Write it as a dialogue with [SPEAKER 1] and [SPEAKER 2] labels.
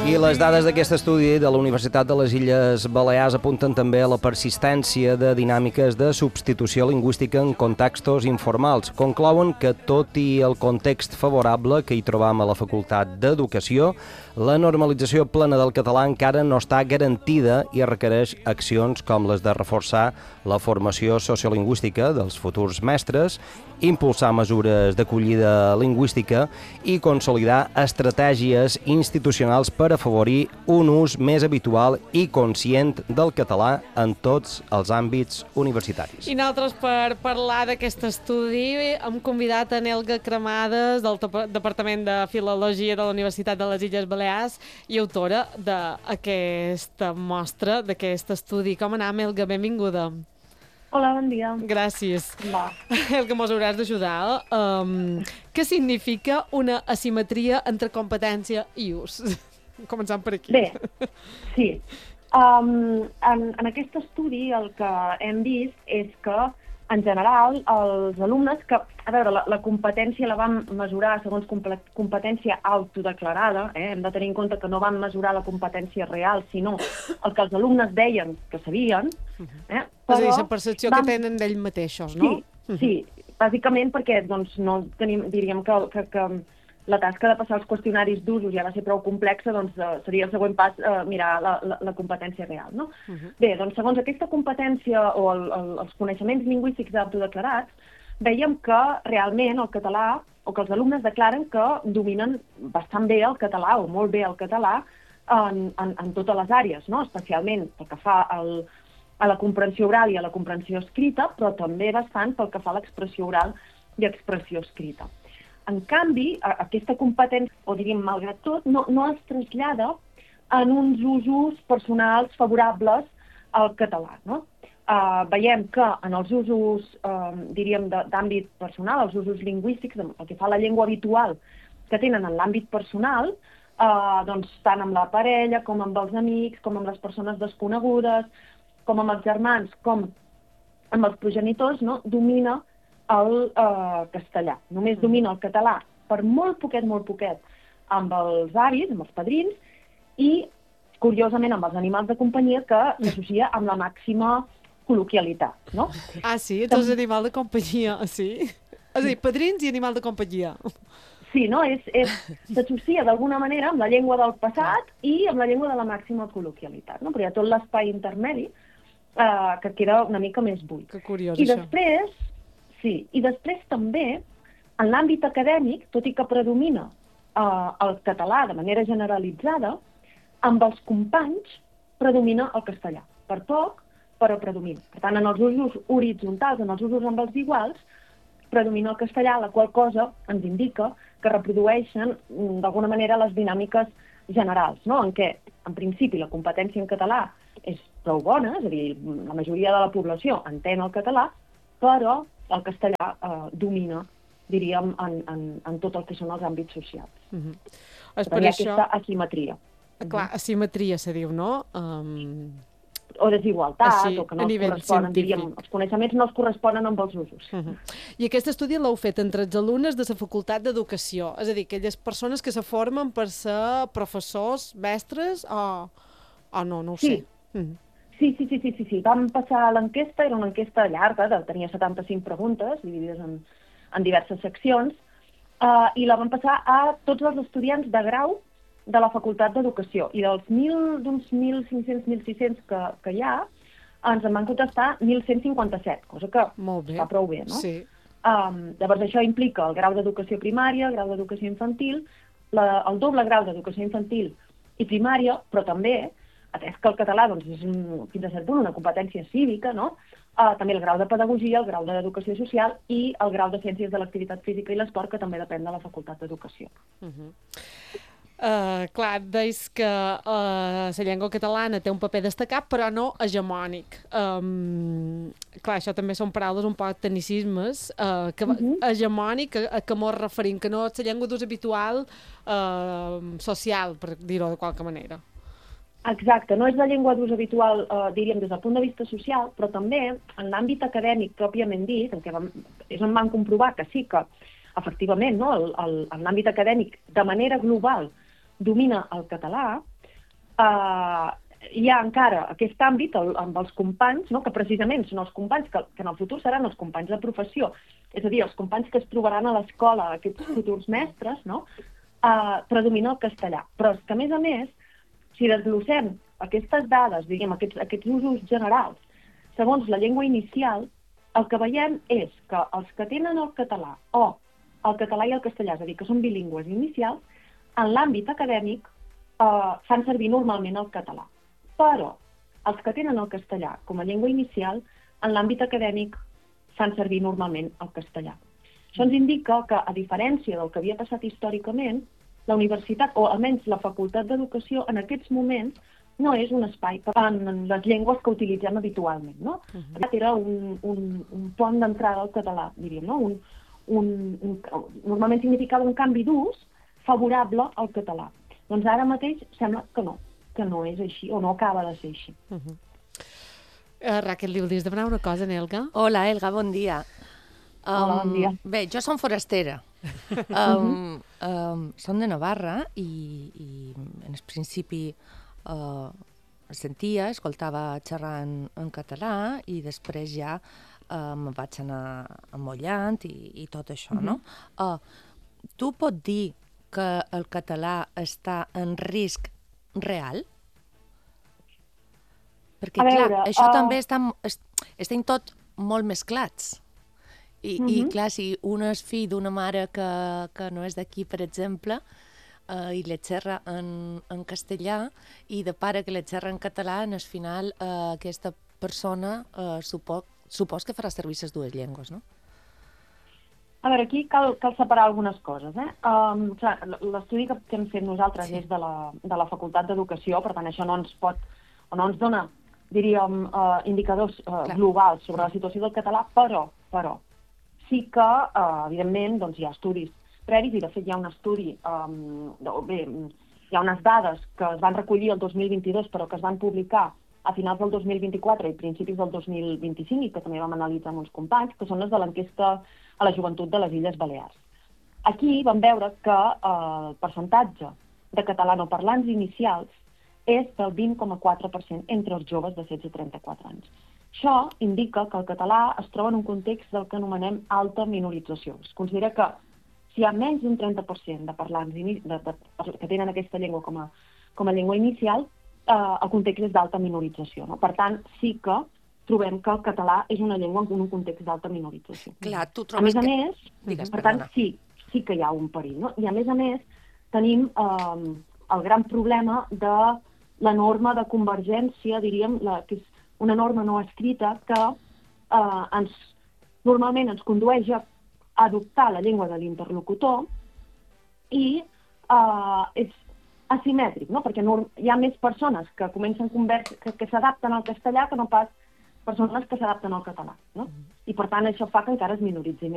[SPEAKER 1] I les dades d'aquest estudi de la Universitat de les Illes Balears apunten també a la persistència de dinàmiques de substitució lingüística en contextos informals. Conclouen que, tot i el context favorable que hi trobam a la Facultat d'Educació, la normalització plena del català encara no està garantida i requereix accions com les de reforçar la formació sociolingüística dels futurs mestres, impulsar mesures d'acollida lingüística i consolidar estratègies institucionals per afavorir un ús més habitual i conscient del català en tots els àmbits universitaris.
[SPEAKER 2] I nosaltres, per parlar d'aquest estudi, hem convidat a Nelga Cremades, del Departament de Filologia de la Universitat de les Illes Balears i autora d'aquesta mostra, d'aquest estudi. Com anem, Nelga? Benvinguda.
[SPEAKER 3] Hola, bon dia.
[SPEAKER 2] Gràcies.
[SPEAKER 3] Va.
[SPEAKER 2] El que mos hauràs d'ajudar. Què significa una asimetria entre competència i ús? Començant per aquí.
[SPEAKER 3] Bé, sí. En aquest estudi el que hem vist és que, en general, els alumnes que, a veure, la competència la vam mesurar segons competència autodeclarada, hem de tenir en compte que no vam mesurar la competència real, sinó el que els alumnes deien que sabien.
[SPEAKER 2] És a dir, la percepció que tenen d'ells mateixos, no?
[SPEAKER 3] Sí, bàsicament perquè doncs, no tenim, diríem que la tasca de passar els qüestionaris d'usos ja va ser prou complexa, doncs seria el següent pas mirar la competència real, no? Bé, doncs segons aquesta competència o els coneixements lingüístics autodeclarats, veiem que realment el català, o que els alumnes declaren que dominen bastant bé el català, o molt bé el català, en totes les àrees, no? Especialment pel que fa a la comprensió oral i a la comprensió escrita, però també bastant pel que fa a l'expressió oral i expressió escrita. En canvi, aquesta competència, o diríem malgrat tot, no es trasllada en uns usos personals favorables al català, no? Veiem que en els usos, diríem, d'àmbit personal, els usos lingüístics, el que fa a la llengua habitual que tenen en l'àmbit personal, doncs tant amb la parella, com amb els amics, com amb les persones desconegudes, com amb els germans, com amb els progenitors, no? Domina el castellà. Només domina el català per molt poquet amb els avis, amb els padrins, i, curiosament, amb els animals de companyia, que s'associa amb la màxima col·loquialitat, no?
[SPEAKER 2] Ah, sí? Els animals de companyia, sí? És a dir, padrins i animals de companyia.
[SPEAKER 3] Sí, no? S'associa d'alguna manera amb la llengua del passat i amb la llengua de la màxima col·loquialitat, no? Però hi ha tot l'espai intermedi que queda una mica més buit.
[SPEAKER 2] Que curiós,
[SPEAKER 3] I
[SPEAKER 2] això.
[SPEAKER 3] I després també, en l'àmbit acadèmic, tot i que predomina el català de manera generalitzada, amb els companys predomina el castellà. Per poc, però predomina. Per tant, en els usos horitzontals, en els usos amb els iguals, predomina el castellà, la qual cosa ens indica que reprodueixen d'alguna manera les dinàmiques generals, no? En què, en principi, la competència en català és prou bona, és a dir, la majoria de la població entén el català, però el castellà domina, diríem, en tot el que són els àmbits socials.
[SPEAKER 2] És per
[SPEAKER 3] hi ha
[SPEAKER 2] això...
[SPEAKER 3] aquesta asimetria.
[SPEAKER 2] Clar, asimetria se diu, no?
[SPEAKER 3] O desigualtat,
[SPEAKER 2] així,
[SPEAKER 3] o que no els corresponen, diríem, els coneixements no els corresponen amb els usos.
[SPEAKER 2] I aquest estudi l'heu fet entre els alumnes de la Facultat d'Educació, és a dir, aquelles persones que se formen per ser professors, mestres, o no ho sé.
[SPEAKER 3] Sí. Vam passar l'enquesta, era una enquesta llarga, tenia 75 preguntes, dividides en diverses seccions, i la vam passar a tots els estudiants de grau de la Facultat d'Educació. I d'uns 1.500, 1.600 que hi ha, ens en van contestar 1.157, cosa que està prou bé, no?
[SPEAKER 2] Sí.
[SPEAKER 3] Llavors això implica el grau d'educació primària, el grau d'educació infantil, el doble grau d'educació infantil i primària, però també, atès que el català doncs, és fins a cert punt una competència cívica, no? També el grau de pedagogia, el grau d'educació social i el grau de ciències de l'activitat física i l'esport, que també depèn de la Facultat d'Educació.
[SPEAKER 2] Clar, deies que la llengua catalana té un paper destacat, però no hegemònic. Clar, això també són paraules un poc tecnicismes. Hegemònic, a què mos referim? Que no és la llengua d'ús habitual social, per dir-ho de qualque manera.
[SPEAKER 3] Exacte, no és la llengua d'ús habitual, diríem, des del punt de vista social, però també en l'àmbit acadèmic pròpiament dit, és on van comprovar que sí que, efectivament, no, en l'àmbit acadèmic, de manera global, domina el català, hi ha encara aquest àmbit amb els companys, no? Que precisament són els companys que en el futur seran els companys de professió, és a dir, els companys que es trobaran a l'escola, aquests futurs mestres, no? Predomina el castellà. Però és que, a més, si desglossem aquestes dades, diguem, aquests usos generals, segons la llengua inicial, el que veiem és que els que tenen el català o el català i el castellà, és a dir, que són bilingües inicials, en l'àmbit acadèmic fan servir normalment el català. Però els que tenen el castellà com a llengua inicial, en l'àmbit acadèmic fan servir normalment el castellà. Això ens indica que, a diferència del que havia passat històricament, la universitat, o almenys la facultat d'educació, en aquests moments, no és un espai en les llengües que utilitzem habitualment, no? Era un pont d'entrada al català, diríem, no? Normalment significava un canvi d'ús favorable al català. Doncs ara mateix sembla que no és així, o no acaba de ser així.
[SPEAKER 2] Raquel, li volies demanar una cosa, Elga?
[SPEAKER 4] Hola, Elga, bon dia.
[SPEAKER 3] Hola, bon dia.
[SPEAKER 4] Bé, jo som forastera. Som de Navarra i en el principi sentia, escoltava xerrant en català i després ja me vaig anar amollant i tot això, no? Tu pots dir que el català està en risc real? Perquè, clar, això també estem tot molt mesclats. I clar, si un és fill d'una mare que no és d'aquí, per exemple, i le xerra en castellà, i de pare que le xerra en català, al final aquesta persona supos que farà servir les dues llengües, no?
[SPEAKER 3] A veure, aquí cal separar algunes coses. L'estudi que hem fet nosaltres és de la Facultat d'Educació, per tant, això no ens dona, diríem, indicadors globals sobre la situació del català, però sí que, evidentment, hi ha estudis previs, i de fet hi ha un estudi, hi ha unes dades que es van recollir el 2022 però que es van publicar a finals del 2024 i principis del 2025 i que també vam analitzar amb uns companys, que són les de l'enquesta a la joventut de les Illes Balears. Aquí vam veure que el percentatge de catalanoparlants inicials és del 20,4% entre els joves de 16 a 34 anys. Això indica que el català es troba en un context del que anomenem alta minorització. Es considera que si hi ha menys d'un 30% de parlants que tenen aquesta llengua com a llengua inicial, el context és d'alta minorització. No? Per tant, sí que trobem que el català és una llengua en un context d'alta minorització.
[SPEAKER 4] Clar, tu trobes
[SPEAKER 3] a més, per tant, sí que hi ha un perill. No? I a més, tenim el gran problema de la norma de convergència, diríem, que és una norma no escrita que normalment ens condueix a adoptar la llengua de l'interlocutor i és asimètric, no? Perquè hi ha més persones que comencen que s'adapten al castellà que no pas persones que s'adapten al català, no? I per tant això fa que encara es minoritzi més.